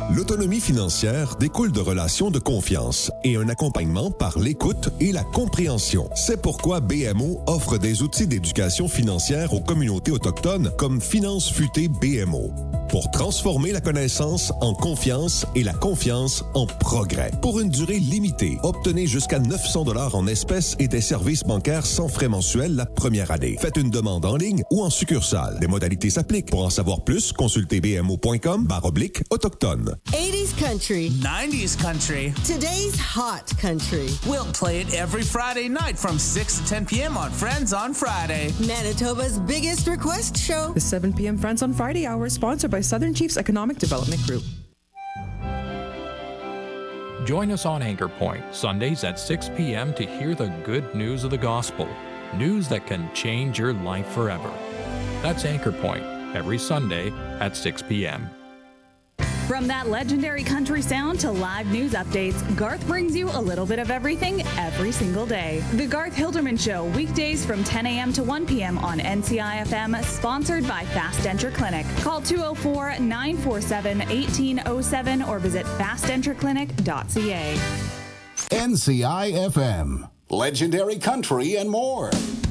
L'autonomie financière découle de relations de confiance et un accompagnement par l'écoute et la compréhension. C'est pourquoi BMO offre des outils d'éducation financière aux communautés autochtones comme Finances Futées BMO. Pour transformer la connaissance en confiance et la confiance en progrès. Pour une durée limitée, obtenez jusqu'à 900 $ en espèces et des services bancaires sans frais mensuels la première année. Faites une demande en ligne ou en succursale. Les modalités s'appliquent. Pour en savoir plus, consultez bmo.com/autochtone. 80s country. 90s country. Today's hot country. We'll play it every Friday night from 6 to 10 p.m. on Friends on Friday. Manitoba's biggest request show. The 7 p.m. Friends on Friday hour is sponsored by Southern Chiefs Economic Development Group. Join us on Anchor Point, Sundays at 6 p.m. to hear the good news of the gospel. News that can change your life forever. That's Anchor Point, every Sunday at 6 p.m. From that legendary country sound to live news updates, Garth brings you a little bit of everything every single day. The Garth Hilderman Show, weekdays from 10 a.m. to 1 p.m. on NCIFM, sponsored by Fast Enter Clinic. Call 204-947-1807 or visit fastenterclinic.ca. NCIFM, legendary country and more.